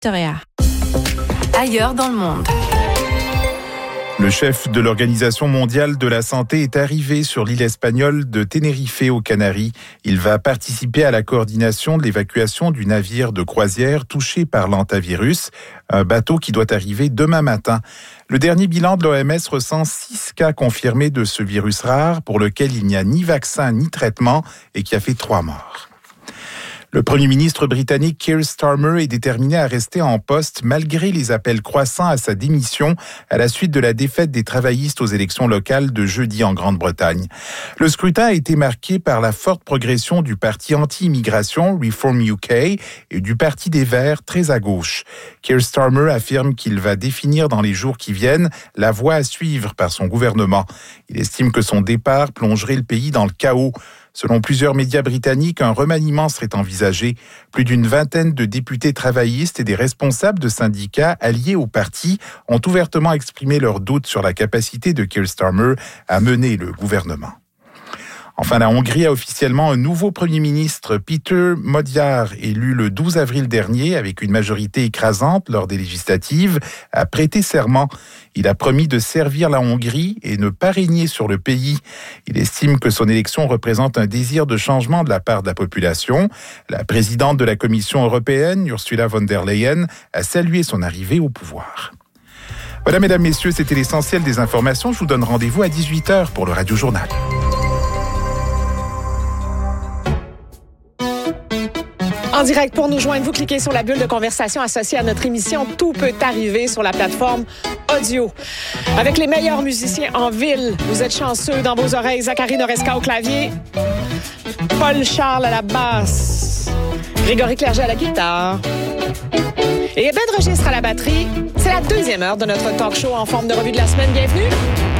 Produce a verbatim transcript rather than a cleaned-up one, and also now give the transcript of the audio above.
Victoria. Ailleurs dans le monde. Le chef de l'Organisation mondiale de la santé est arrivé sur l'île espagnole de Tenerife aux Canaries. Il va participer à la coordination de l'évacuation du navire de croisière touché par l'hantavirus, un bateau qui doit arriver demain matin. Le dernier bilan de l'O M S recense six cas confirmés de ce virus rare pour lequel il n'y a ni vaccin ni traitement et qui a fait trois morts. Le Premier ministre britannique Keir Starmer est déterminé à rester en poste malgré les appels croissants à sa démission à la suite de la défaite des travaillistes aux élections locales de jeudi en Grande-Bretagne. Le scrutin a été marqué par la forte progression du parti anti-immigration Reform U K et du parti des Verts très à gauche. Keir Starmer affirme qu'il va définir dans les jours qui viennent la voie à suivre par son gouvernement. Il estime que son départ plongerait le pays dans le chaos. Selon plusieurs médias britanniques, un remaniement serait envisagé. Plus d'une vingtaine de députés travaillistes et des responsables de syndicats alliés au parti ont ouvertement exprimé leurs doutes sur la capacité de Keir Starmer à mener le gouvernement. Enfin, la Hongrie a officiellement un nouveau Premier ministre, Péter Magyar, élu le douze avril dernier avec une majorité écrasante lors des législatives, a prêté serment. Il a promis de servir la Hongrie et ne pas régner sur le pays. Il estime que son élection représente un désir de changement de la part de la population. La présidente de la Commission européenne, Ursula von der Leyen, a salué son arrivée au pouvoir. Voilà, mesdames, messieurs, c'était l'essentiel des informations. Je vous donne rendez-vous à dix-huit heures pour le Radio Journal. En direct, pour nous joindre, vous cliquez sur la bulle de conversation associée à notre émission. Tout peut arriver sur la plateforme audio. Avec les meilleurs musiciens en ville, vous êtes chanceux dans vos oreilles. Zachary Noresca au clavier, Paul Charles à la basse, Grégory Clerget à la guitare et Ben Registre à la batterie. C'est la deuxième heure de notre talk show en forme de revue de la semaine. Bienvenue!